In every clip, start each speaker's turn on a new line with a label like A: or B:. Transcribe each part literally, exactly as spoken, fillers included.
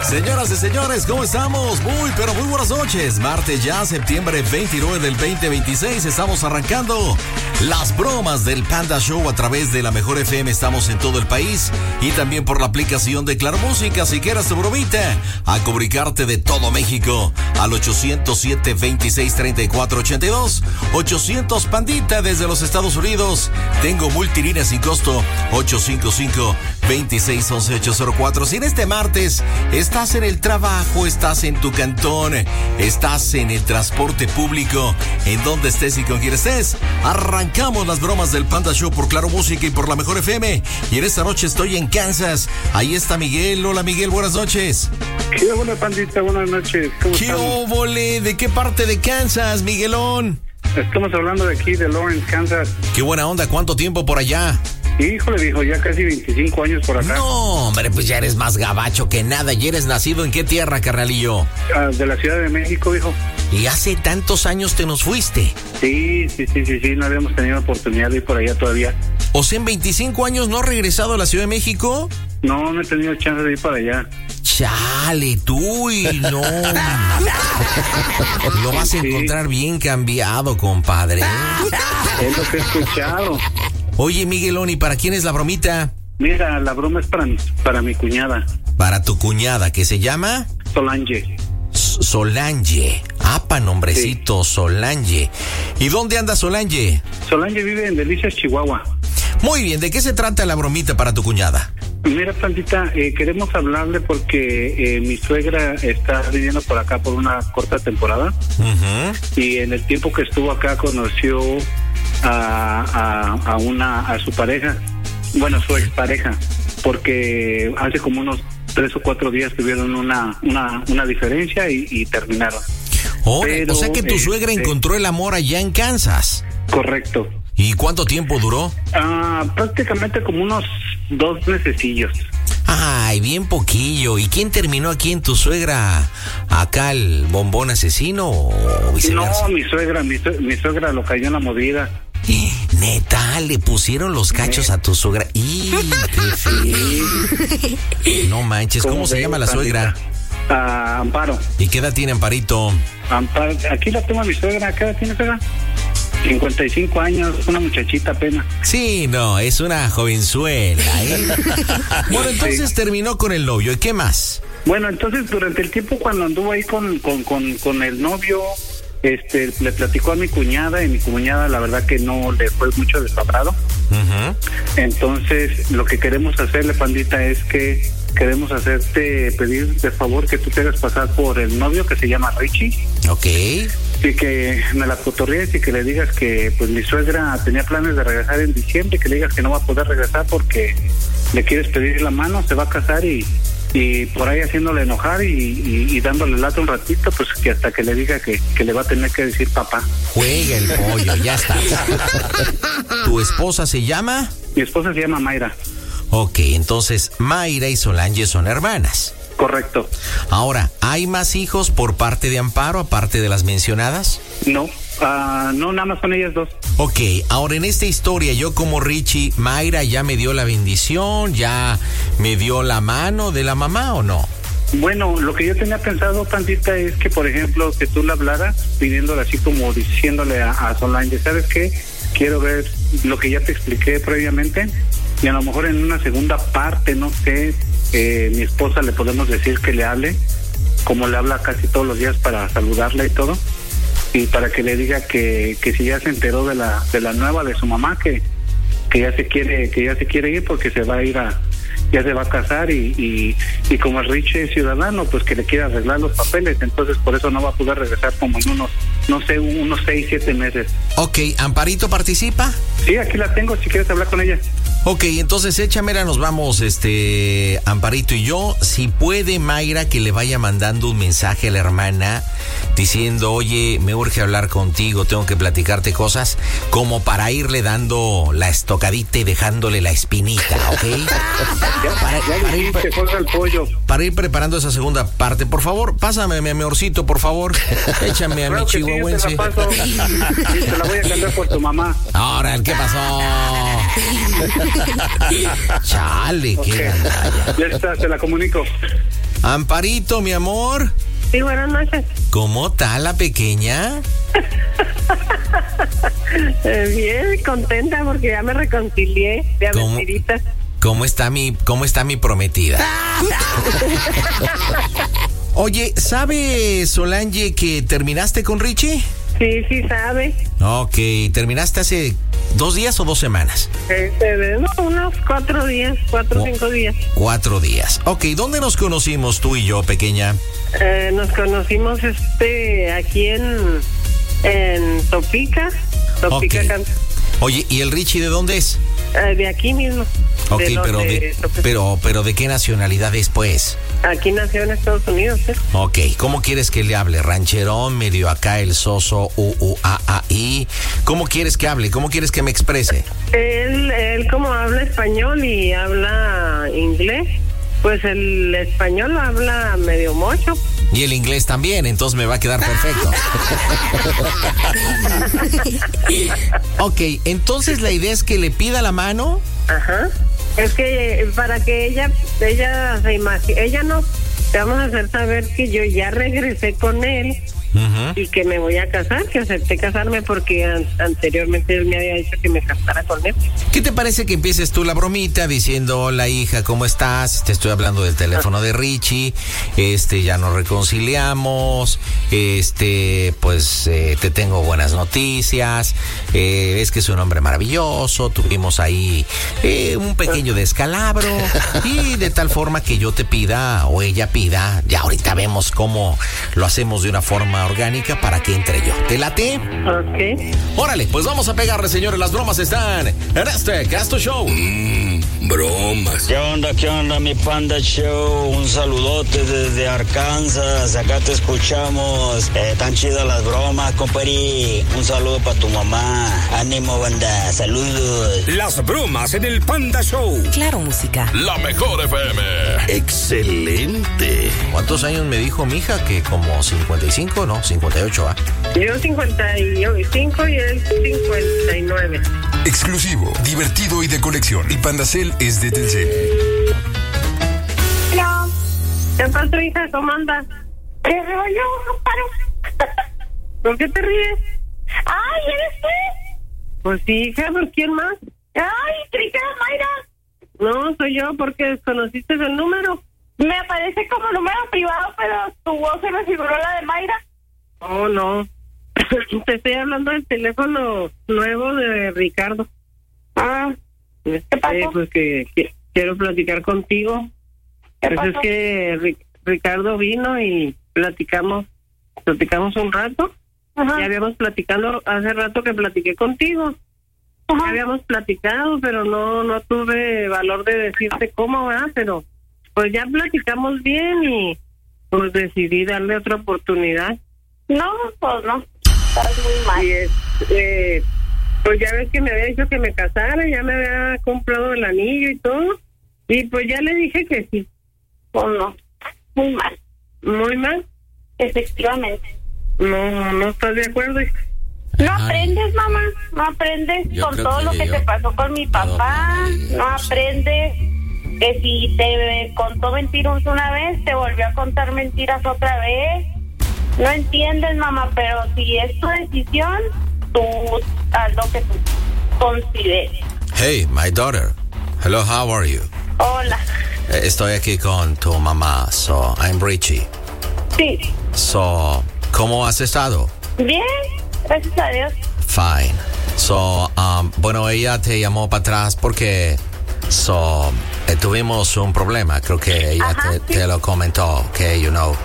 A: Señoras y señores, ¿cómo estamos? Muy, pero muy buenas noches. Martes ya, septiembre veintinueve del veinte veintiséis. Estamos arrancando las bromas del Panda Show a través de la Mejor F M. Estamos en todo el país y también por la aplicación de Claro Música. Si quieres tu bromita, a comunicarte de todo México al ochocientos siete, veintiséis, treinta y cuatro ochenta y dos. ochocientos Pandita desde los Estados Unidos. Tengo multilínea sin costo ocho cinco cinco, veintiséis, once, ochocientos cuatro. Si en este martes estás en el trabajo, estás en tu cantón, estás en el transporte público, en donde estés y con quien estés, arrancamos las bromas del Panda Show por Claro Música y por la Mejor F M. Y en esta noche estoy en Kansas. Ahí está Miguel. Hola Miguel, buenas noches.
B: ¿Qué hola, Pandita? Buenas noches. ¿Cómo
A: ¿Qué óvole? ¿De qué parte de Kansas, Miguelón?
B: Estamos hablando de aquí, de Lawrence, Kansas.
A: Qué buena onda. ¿Cuánto tiempo por allá?
B: Híjole, dijo, ya casi veinticinco años por acá.
A: No, hombre, pues ya eres más gabacho que nada. ¿Y eres nacido en qué tierra, carnalillo?
B: Ah, de la Ciudad de México, dijo.
A: ¿Y hace tantos años te nos fuiste?
B: Sí, sí, sí, sí, sí, no habíamos tenido oportunidad de ir por allá todavía.
A: O sea, en veinticinco años no has regresado a la Ciudad de México.
B: No, no he tenido chance de ir para allá.
A: Chale, tú y no. Lo vas a encontrar bien cambiado, compadre.
B: Es lo que he escuchado.
A: Oye, Miguelón, ¿y para quién es la bromita?
B: Mira, la broma es para, para mi cuñada.
A: Para tu cuñada, ¿qué se llama?
B: Solange.
A: S- Solange. Apa, nombrecito, sí. Solange. ¿Y dónde anda Solange?
B: Solange vive en Delicias, Chihuahua.
A: Muy bien, ¿de qué se trata la bromita para tu cuñada?
B: Mira, Pandita, eh, queremos hablarle porque eh, mi suegra está viviendo por acá por una corta temporada.
A: Uh-huh.
B: Y en el tiempo que estuvo acá conoció a, a, a una a su pareja, bueno, su expareja, porque hace como unos tres o cuatro días tuvieron una una, una diferencia y, y terminaron.
A: Oh, Pero, o sea que tu suegra este, encontró el amor allá en Kansas.
B: Correcto.
A: ¿Y cuánto tiempo duró?
B: Ah, prácticamente como unos dos mesecillos.
A: Ay, bien poquillo. ¿Y quién terminó aquí en tu suegra? ¿Acá el bombón asesino o viceversa?
B: No, mi suegra, mi, mi suegra lo cayó en la movida.
A: Neta, le pusieron los cachos ¿Eh? a tu suegra. ¡Y qué feo! No manches, ¿cómo, ¿cómo se llama la suegra?
B: Uh, Amparo.
A: ¿Y qué edad tiene Amparito?
B: Amparo, aquí la tengo a mi suegra. ¿Qué edad tiene, suegra? cincuenta y cinco años, una muchachita apenas.
A: Sí, no, es una jovenzuela, ¿eh? Bueno, entonces sí. Terminó con el novio. ¿Y qué más?
B: Bueno, entonces durante el tiempo cuando anduvo ahí con, con, con, con el novio, este, le platicó a mi cuñada y mi cuñada la verdad que no le fue mucho desagrado.
A: Uh-huh.
B: Entonces lo que queremos hacerle, Pandita, es que queremos hacerte pedir de favor que tú te hagas pasar por el novio que se llama Richie.
A: Ok.
B: Y que me la cotorrees y que le digas que pues mi suegra tenía planes de regresar en diciembre, que le digas que no va a poder regresar porque le quieres pedir la mano, se va a casar y, y por ahí haciéndole enojar y, y, y dándole lata un ratito, pues que hasta que le diga que, que le va a tener que decir papá.
A: Juega el pollo, ya está. ¿Tu esposa se llama?
B: Mi esposa se llama Mayra.
A: Ok, entonces Mayra y Solange son hermanas.
B: Correcto.
A: Ahora, ¿hay más hijos por parte de Amparo, aparte de las mencionadas?
B: No, uh, no, nada más son ellas dos.
A: Ok, ahora en esta historia, yo como Richie, ¿Mayra ya me dio la bendición, ya me dio la mano de la mamá o no?
B: Bueno, lo que yo tenía pensado, Pandita, es que, por ejemplo, que tú le hablaras, pidiéndole así como diciéndole a, a Solange, ¿sabes qué? Quiero ver lo que ya te expliqué previamente y a lo mejor en una segunda parte, no sé, eh, mi esposa le podemos decir que le hable, como le habla casi todos los días para saludarla y todo, y para que le diga que, que si ya se enteró de la de la nueva de su mamá, que, que ya se quiere que ya se quiere ir porque se va a ir a ya se va a casar y, y, y como el Richie es ciudadano, pues que le quiere arreglar los papeles, entonces por eso no va a poder regresar como en unos, no sé, unos seis, siete meses.
A: Ok, ¿Amparito participa?
B: Sí, aquí la tengo, si quieres hablar con ella.
A: Ok, entonces échamela, nos vamos, este, Amparito y yo. Si puede, Mayra, que le vaya mandando un mensaje a la hermana diciendo, oye, me urge hablar contigo, tengo que platicarte cosas, como para irle dando la estocadita y dejándole la espinita, ¿ok?
B: Ya, para, ya para, ir, pre- el pollo.
A: para ir preparando esa segunda parte, por favor, pásame, mi amorcito, por favor, échame a
B: claro
A: mi chihuahuense.
B: Sí, te la paso. Sí, te la voy a cambiar por tu mamá.
A: Ahora, ¿qué pasó? Chale,
B: okay.
A: Qué gandalla.
B: Ya está, te la comunico.
A: Amparito, mi amor.
C: Sí, buenas noches.
A: ¿Cómo está la pequeña?
C: eh, bien, contenta porque ya me reconcilié de a mentiritas.
A: ¿Cómo está mi, cómo está mi prometida? Oye, ¿sabe, Solange, que terminaste con Richie?
C: Sí, sí sabe.
A: Ok, ¿terminaste hace dos días o dos semanas?
C: Este, no, unos cuatro días, cuatro o cinco días.
A: Cuatro días. Ok, ¿dónde nos conocimos tú y yo, pequeña?
C: Eh, nos conocimos este aquí en, en Topica. Topica.
A: Okay. Oye, ¿y el Richie de dónde es?
C: Eh, de aquí mismo.
A: Ok, de pero, de, pero, pero ¿de qué nacionalidad es, pues?
C: Aquí nació en Estados Unidos, ¿eh?
A: Ok, ¿cómo quieres que le hable? ¿Rancherón, medio acá el soso, u, u, a, a, i? ¿Cómo quieres que hable? ¿Cómo quieres que me exprese?
C: Él, él como habla español y habla inglés, pues el español lo habla medio mocho.
A: Y el inglés también, entonces me va a quedar perfecto. Ok, entonces la idea es que le pida la mano.
C: Ajá. Es que para que ella, ella se imagine, ella no, te vamos a hacer saber que yo ya regresé con él. Uh-huh. Y que me voy a casar, que acepté casarme porque an- anteriormente él me había dicho que me casara con él.
A: ¿Qué te parece que empieces tú la bromita diciendo, hola hija, ¿cómo estás? Te estoy hablando del teléfono uh-huh. de Richie, este, ya nos reconciliamos, este, pues eh, te tengo buenas noticias, eh, es que es un hombre maravilloso, tuvimos ahí eh, un pequeño descalabro y de tal forma que yo te pida o ella pida, ya ahorita vemos cómo lo hacemos de una forma orgánica para que entre yo. ¿Te late?
C: Ok.
A: Órale, pues vamos a pegarle, señores. Las bromas están en este Gasto Show.
D: Mmm, bromas.
E: ¿Qué onda, qué onda, mi Panda Show? Un saludote desde Arkansas. Acá te escuchamos. Eh, tan chidas las bromas, compari. Un saludo para tu mamá. Ánimo, banda. Saludos.
D: Las bromas en el Panda Show.
F: Claro, música.
D: La mejor F M. Excelente.
A: ¿Cuántos años me dijo mi hija? Que como cincuenta y cinco, no, cincuenta y ocho, ¿ah?
C: ¿eh? Yo cincuenta y cinco y él cincuenta y nueve.
D: Exclusivo, divertido y de colección. El Pandacel es de Telcel.
C: Hola. ¿Qué pasó, hija? ¿Cómo andas?
G: ¿Qué rollo? No paro.
C: ¿Por qué te ríes?
G: Ay, ¿eres tú?
C: Pues sí, hija, ¿por quién más?
G: Ay, creí que era Mayra.
C: No, soy yo porque desconociste el número.
G: Me aparece como número privado, pero tu voz se me figuró la de Mayra.
C: Oh, no. Te estoy hablando del teléfono nuevo de Ricardo.
G: Ah,
C: ¿qué
G: pasó?
C: Eh, pues que, que quiero platicar contigo.
G: ¿Qué
C: pues
G: pasó?
C: Es que Ri- Ricardo vino y platicamos, platicamos un rato.
G: Ajá.
C: Ya habíamos platicado, hace rato que platiqué contigo.
G: Ajá.
C: Ya habíamos platicado, pero no, no tuve valor de decirte cómo va, pero pues ya platicamos bien y pues decidí darle otra oportunidad.
G: No, pues no. Estás muy mal.
C: Y es, eh, pues ya ves que me había dicho que me casara, ya me había comprado el anillo y todo, y pues ya le dije que sí.
G: Pues no. Muy mal.
C: Muy mal.
G: Efectivamente.
C: No, no estás de acuerdo.
G: No aprendes, mamá. No aprendes
A: Yo
G: con
A: creo
G: todo
A: que
G: lo que
A: yo-
G: te pasó con mi papá.
A: No,
G: No aprendes que si te contó mentiras una vez, te volvió a contar mentiras otra vez. No entiendes, mamá, pero si es tu decisión, tú haz lo que tú consideres.
A: Hey, my daughter. Hello, how are you?
G: Hola.
A: Eh, Estoy aquí con tu mamá, so I'm Richie.
G: Sí.
A: So, ¿cómo has estado?
G: Bien, gracias a Dios.
A: Fine. So, um, bueno, ella te llamó para atrás porque so, eh, tuvimos un problema. Creo que ella
G: Ajá,
A: te,
G: sí.
A: te lo comentó, okay, you know.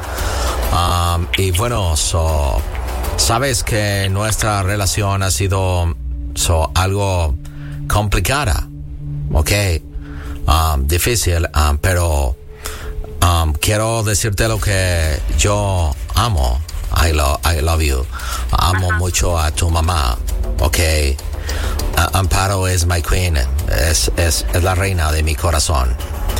A: Um, y bueno, so, sabes que nuestra relación ha sido so, algo complicada, okay, um, difícil, um, pero um, quiero decirte lo que yo amo. I love, I love you. Amo
G: Ajá.
A: mucho a tu mamá, okay. Uh, Amparo es my queen, es, es, es la reina de mi corazón.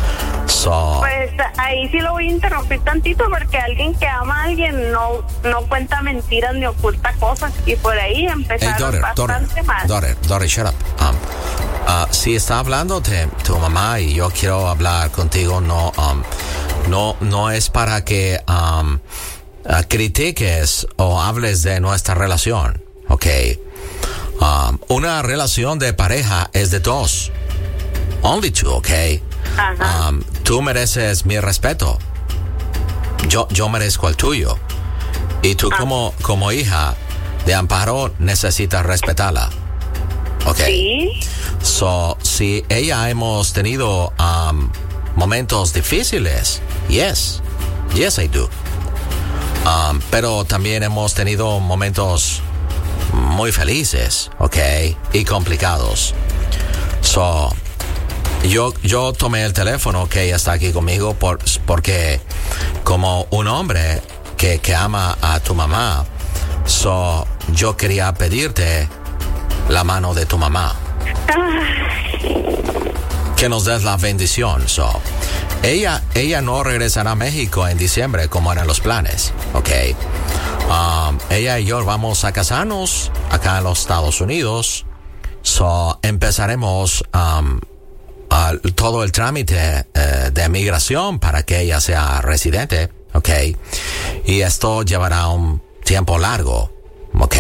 A: So,
G: Pues ahí sí lo voy a interrumpir tantito porque alguien que ama a alguien no no cuenta mentiras ni oculta cosas y por ahí
A: hey,
G: empezaron
A: daughter, daughter,
G: bastante mal.
A: daughter, daughter, shut up. Um, uh, si está hablando de tu mamá y yo quiero hablar contigo, no, um, no, no es para que um, uh, critiques o hables de nuestra relación, ¿ok? Um, una relación de pareja es de dos. Only two, ¿ok?
G: Ajá.
A: Um, tú mereces mi respeto. Yo, yo merezco el tuyo. Y tú ah. como, como hija de Amparo necesitas respetarla. ¿Ok?
G: Sí.
A: So, si ella hemos tenido um, momentos difíciles, yes, yes I do. Um, pero también hemos tenido momentos muy felices, ¿ok? Y complicados. So, yo, yo tomé el teléfono que ella está aquí conmigo por, porque como un hombre que, que ama a tu mamá, so, yo quería pedirte la mano de tu mamá. Que nos des la bendición. So, ella, ella no regresará a México en diciembre como eran los planes, ¿ok? Um, ella y yo vamos a casarnos acá en los Estados Unidos. So, empezaremos um, uh, todo el trámite uh, de migración para que ella sea residente, ¿ok? Y esto llevará un tiempo largo, ¿ok?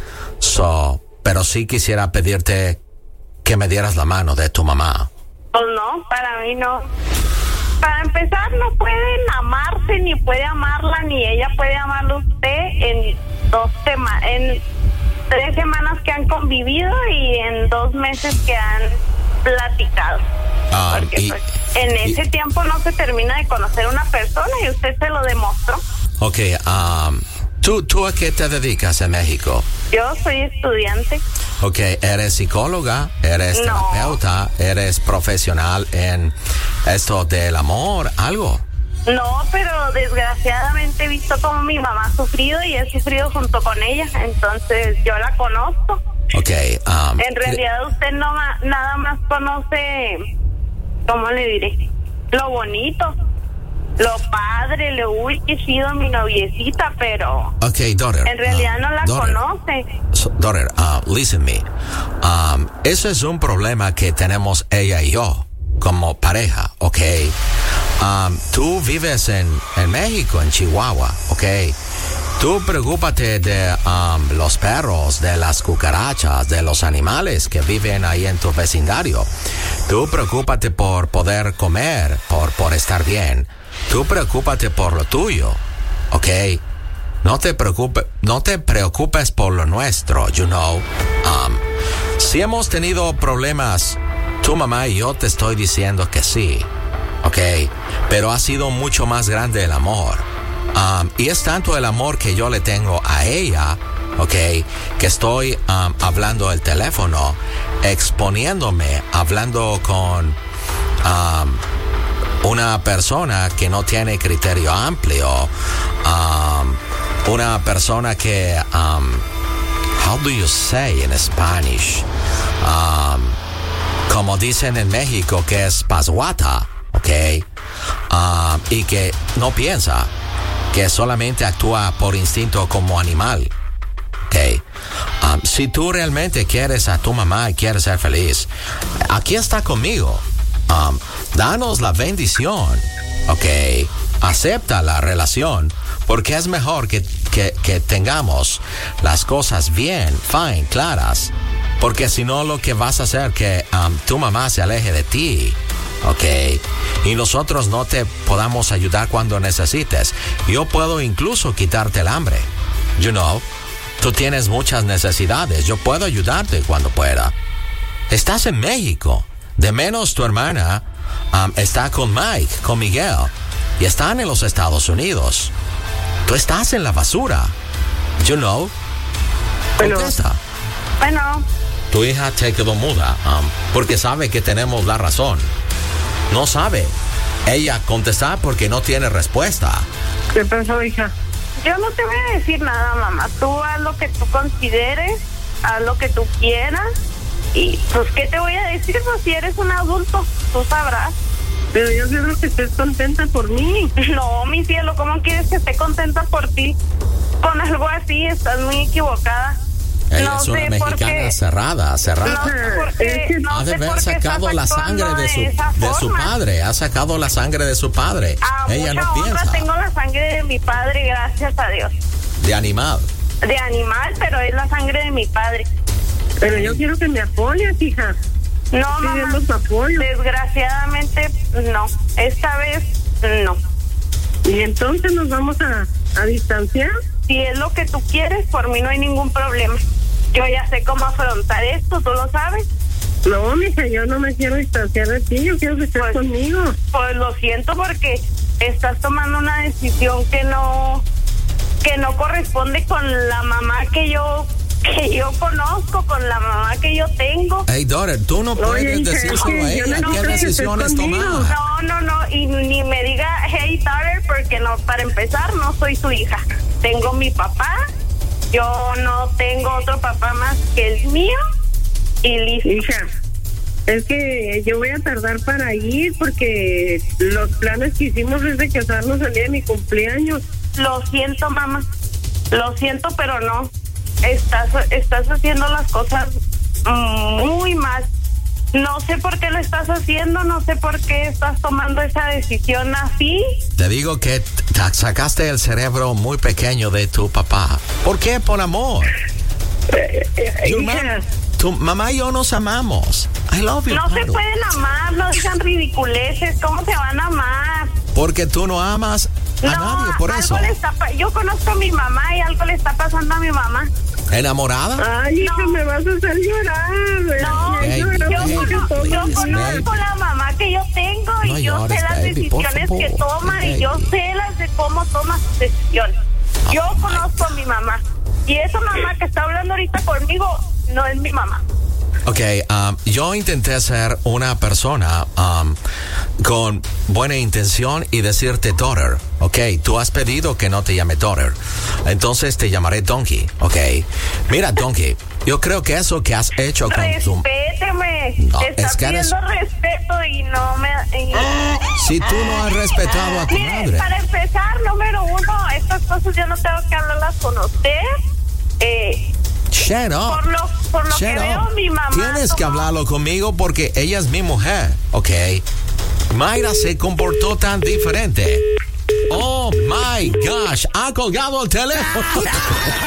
A: So, pero sí quisiera pedirte que me dieras la mano de tu mamá.
G: Pues no, para mí no. Para empezar, no pueden amarse, ni puede amarla, ni ella puede amarlo a usted en dos semanas, en tres semanas que han convivido y en dos meses que han platicado.
A: Um,
G: Porque
A: y,
G: pues, en
A: y,
G: ese tiempo no se termina de conocer una persona y usted se lo demostró.
A: Ok, um, ¿tú, ¿tú a qué te dedicas en México?
G: Yo soy estudiante.
A: Ok, ¿eres psicóloga? ¿Eres
G: no.
A: terapeuta? ¿Eres profesional en esto del amor? ¿Algo?
G: No, pero desgraciadamente he visto cómo mi mamá ha sufrido y he sufrido junto con ella, entonces yo la conozco.
A: Ok. Um,
G: en realidad usted no ma- nada más conoce, ¿cómo le diré? Lo bonito, lo padre, lo uy, que he sido mi noviecita, pero
A: ok, daughter,
G: en realidad
A: uh,
G: no la
A: daughter,
G: conoce.
A: So, daughter, uh, listen me. Um, eso es un problema que tenemos ella y yo como pareja, ok. Um, tú vives en, en México, en Chihuahua, ok. Tú preocúpate de um, los perros, de las cucarachas, de los animales que viven ahí en tu vecindario. Tú preocúpate por poder comer, por, por estar bien. Tú preocúpate por lo tuyo, ¿ok? No te preocupes, no te preocupes por lo nuestro, you know. Um, si hemos tenido problemas, tu mamá y yo te estoy diciendo que sí, ¿ok? Pero ha sido mucho más grande el amor. Um, y es tanto el amor que yo le tengo a ella, ¿ok? Que estoy um, hablando el teléfono, exponiéndome, hablando con um, una persona que no tiene criterio amplio, um, una persona que, um, how do you say in Spanish? Um, como dicen en México, que es pasguata, ¿ok? Um, y que no piensa, que solamente actúa por instinto como animal, ¿ok? Um, si tú realmente quieres a tu mamá y quieres ser feliz, aquí está conmigo. Um, danos la bendición, ¿ok? Acepta la relación, porque es mejor que, que, que tengamos las cosas bien, fine, claras, porque si no lo que vas a hacer es que um, tu mamá se aleje de ti, ¿ok? Y nosotros no te podamos ayudar cuando necesites. Yo puedo incluso quitarte el hambre, you know. Tú tienes muchas necesidades, yo puedo ayudarte cuando pueda. Estás en México. De menos tu hermana um, está con Mike, con Miguel, y están en los Estados Unidos. Tú estás en la basura, you know. Contesta.
G: Bueno.
A: Tu hija te quedó muda, um, porque sabe que tenemos la razón. No sabe. Ella contesta porque no tiene respuesta.
B: ¿Qué pasó, hija?
G: Yo no te voy a decir nada, mamá. Tú haz lo que tú consideres, haz lo que tú quieras. Y pues, ¿qué te voy a decir? Pues si eres un adulto, tú sabrás.
C: Pero yo quiero que estés contenta por mí.
G: No, mi cielo, ¿cómo quieres que esté contenta por ti? Con algo así estás muy equivocada.
A: Ella
G: no
A: es una
G: sé
A: mexicana
G: por qué.
A: cerrada, cerrada.
G: No sé por qué, no
A: ha de
G: sé
A: haber
G: por qué
A: sacado
G: estás
A: la sangre
G: actuando
A: de su,
G: esa
A: de su
G: forma.
A: padre. Ha sacado la sangre de su padre.
G: A
A: Ella
G: mucha
A: no
G: honra
A: piensa.
G: tengo la sangre de mi padre, gracias a Dios.
A: De animal.
G: De animal, pero es la sangre de mi padre.
C: Pero yo quiero que me apoyes, hija.
G: No, mamá,
C: Pidemos apoyo.
G: desgraciadamente no. Esta vez no.
C: Y entonces nos vamos a, a distanciar.
G: Si es lo que tú quieres, por mí no hay ningún problema. Yo ya sé cómo afrontar esto, ¿tú lo sabes?
C: No, mija, yo no me quiero distanciar de ti, yo quiero que estés
G: Pues-
C: conmigo.
G: Pues lo siento porque estás tomando una decisión que no que no corresponde con la mamá que yo que yo conozco, con la mamá que yo tengo.
A: Hey, daughter, tú no puedes
C: Oye, hija,
A: decírselo
C: es que
A: a
C: yo
A: ella.
C: no
A: ¿Qué
C: quiero que estés
A: decisiones
C: conmigo.
A: tomar?
G: No, no, no, y ni me diga hey daughter porque no, para empezar no soy su hija. Tengo mi papá, yo no tengo otro papá más que el mío y listo.
C: Hija, es que yo voy a tardar para ir porque los planes que hicimos desde casarnos el día de mi cumpleaños.
G: Lo siento, mamá. Lo siento, pero no. Estás, estás haciendo las cosas muy mal. No sé por qué lo estás haciendo, no sé por qué estás tomando esa decisión así.
A: Te digo que t- sacaste el cerebro muy pequeño de tu papá. ¿Por qué? Por amor. Your
C: Hija,
A: mom- tu mamá y yo nos amamos. I love you.
G: No se
A: Pablo.
G: pueden amar, no digan ridiculeces. ¿Cómo se van a amar?
A: Porque tú no amas a
G: No,
A: nadie, por
G: algo
A: eso.
G: le está pa- yo conozco a mi mamá y algo le está pasando a mi mamá.
A: ¿Enamorada?
C: ay, hija,
G: No.
C: me vas a hacer llorar.
G: No,
A: Hey,
G: yo,
A: hey,
G: cono- yo
A: please,
G: conozco
A: baby.
G: la mamá que yo tengo y
A: No
G: yo
A: llores,
G: sé las
A: baby, por
G: decisiones que
A: favor,
G: toma y yo
A: baby.
G: sé las de cómo toma sus decisiones. Yo
A: Oh, my
G: conozco a mi mamá y esa mamá que está hablando ahorita conmigo no es mi mamá.
A: Ok, um, yo intenté ser una persona um, con buena intención y decirte daughter. Ok, tú has pedido que no te llame daughter. Entonces te llamaré Donkey. Ok, mira Donkey, yo creo que eso que has hecho con tu...
G: Respéteme.
A: No,
G: Te está
A: es que eres-
G: pidiendo respeto y no me... y-
A: Si tú no has respetado a tu
G: Mire,
A: madre.
G: para empezar, número uno, estas cosas yo no tengo que hablarlas con usted. Eh...
A: Shut up.
G: Por lo, por lo
A: Shut
G: que
A: up.
G: veo, mi mamá...
A: Tienes que
G: tomó-
A: hablarlo conmigo porque ella es mi mujer, ¿ok? Mayra se comportó tan diferente. Oh my gosh, ha colgado el teléfono.